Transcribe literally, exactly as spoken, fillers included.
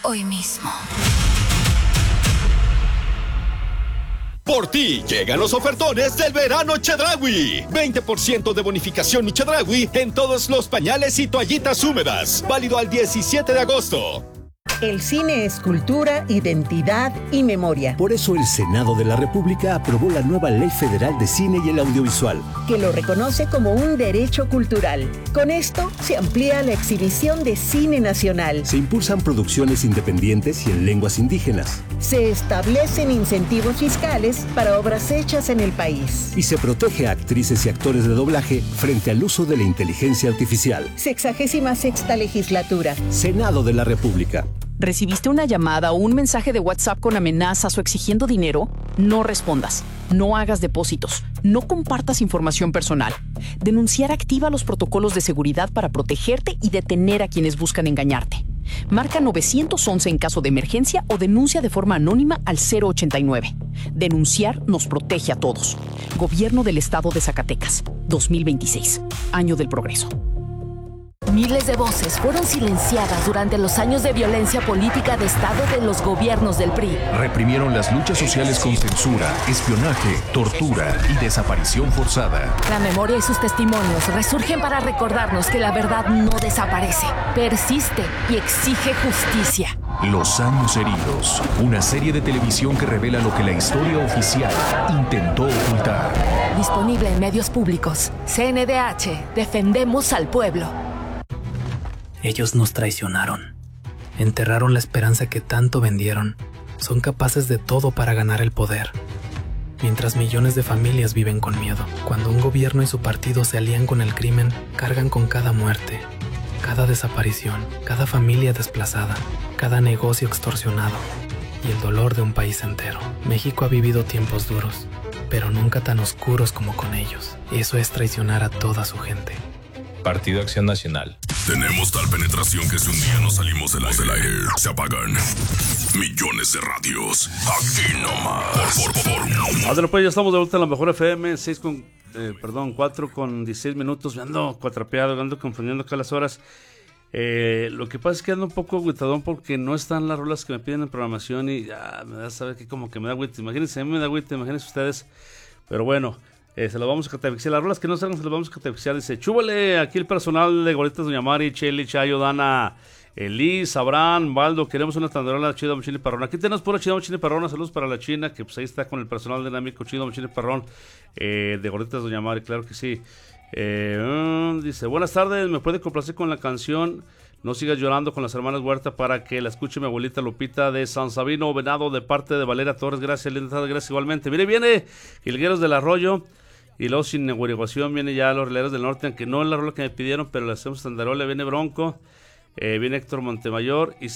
hoy mismo. Por ti llegan los ofertones del verano Chedraui. veinte por ciento de bonificación Chedraui en todos los pañales y toallitas húmedas. Válido al diecisiete de agosto. El cine es cultura, identidad y memoria. Por eso el Senado de la República aprobó la nueva Ley Federal de Cine y el Audiovisual, que lo reconoce como un derecho cultural. Con esto se amplía la exhibición de cine nacional. Se impulsan producciones independientes y en lenguas indígenas. Se establecen incentivos fiscales para obras hechas en el país. Y se protege a actrices y actores de doblaje frente al uso de la inteligencia artificial. Sexagésima sexta legislatura. Senado de la República. ¿Recibiste una llamada o un mensaje de WhatsApp con amenazas o exigiendo dinero? No respondas. No hagas depósitos. No compartas información personal. Denunciar activa los protocolos de seguridad para protegerte y detener a quienes buscan engañarte. Marca nueve once en caso de emergencia o denuncia de forma anónima al cero ochenta y nueve. Denunciar nos protege a todos. Gobierno del Estado de Zacatecas. dos mil veintiséis. Año del Progreso. Miles de voces fueron silenciadas durante los años de violencia política de Estado de los gobiernos del P R I. Reprimieron las luchas sociales con censura, espionaje, tortura y desaparición forzada. La memoria y sus testimonios resurgen para recordarnos que la verdad no desaparece, persiste y exige justicia. Los años heridos, una serie de televisión que revela lo que la historia oficial intentó ocultar. Disponible en medios públicos. C N D H, defendemos al pueblo. Ellos nos traicionaron. Enterraron la esperanza que tanto vendieron. Son capaces de todo para ganar el poder. Mientras millones de familias viven con miedo. Cuando un gobierno y su partido se alían con el crimen, cargan con cada muerte, cada desaparición, cada familia desplazada, cada negocio extorsionado y el dolor de un país entero. México ha vivido tiempos duros, pero nunca tan oscuros como con ellos. Eso es traicionar a toda su gente. Partido Acción Nacional. Tenemos tal penetración que si un día no salimos del aire, del aire se apagan millones de radios. Aquí nomás. Por, por, por, no. Adela, pues ya estamos de vuelta en la mejor F M, seis con, eh, perdón, cuatro con dieciséis minutos. Me ando cuatrapeado, ando confundiendo acá las horas. Eh, lo que pasa es que ando un poco agüitadón porque no están las rolas que me piden en programación y ya me da a saber que como que me da agüita. Imagínense, a mí me da agüita, imagínense ustedes. Pero bueno. Eh, se lo vamos a categorizar. Las rolas que no salgan se las vamos a categorizar. Dice, chúbale aquí el personal de Gorditas Doña Mari, Cheli, Chayo, Dana, Elis, Abraham, Baldo. Queremos una tanderola chida, Chile Parrón. Aquí tenemos pura chida, Chile Parrón. Saludos para la China, que pues ahí está con el personal dinámico chido, Chile Parrón, eh, de Gorditas Doña Mari, claro que sí. Eh, um, dice, buenas tardes, me puede complacer con la canción No sigas llorando con las hermanas Huerta para que la escuche mi abuelita Lupita de San Sabino Venado de parte de Valeria Torres. Gracias, linda tarde, gracias igualmente. Mire, viene Hilgueros del Arroyo. Y luego sin negociación viene ya Los Rieleros del Norte, aunque no es la rola que me pidieron, pero le hacemos tandarola. Viene Bronco, eh, viene Héctor Montemayor y